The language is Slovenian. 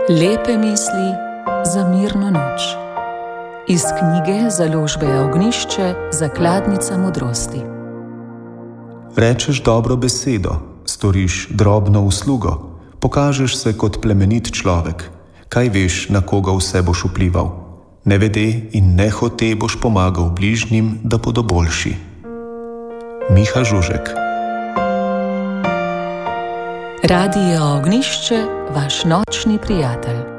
Lepe misli za mirno noč. Iz knjige Založbe Ognjišče Zakladnica modrosti. Rečeš dobro besedo, storiš drobno uslugo, pokažeš se kot plemenit človek. Kaj veš, na koga vse boš vplival? Nevede in nehote boš pomagal bližnjim, da bodo boljši. Miha Žužek. Radio Ognjišče, vaš nočni prijatelj.